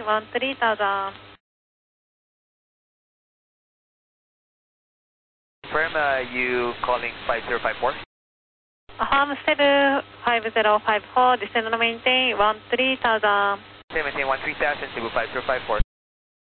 maintain 13,000. Confirm you calling 5054? Cebu 5054, descend and maintain 13,000. Okay, maintain 13,000, Cebu 5054.